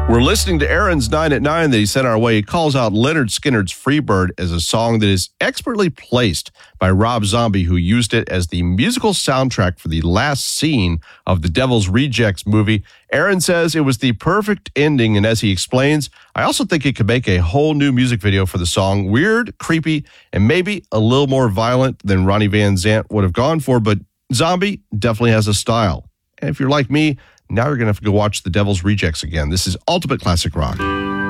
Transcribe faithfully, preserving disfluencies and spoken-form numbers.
We're listening to Aaron's nine at nine that he sent our way. He calls out Leonard Skinner's Freebird as a song that is expertly placed by Rob Zombie, who used it as the musical soundtrack for the last scene of the Devil's Rejects movie. Aaron says it was the perfect ending, and as he explains, I also think it could make a whole new music video for the song. Weird, creepy, and maybe a little more violent than Ronnie Van Zant would have gone for, but Zombie definitely has a style. And if you're like me, now you're going to have to go watch The Devil's Rejects again. This is Ultimate Classic Rock.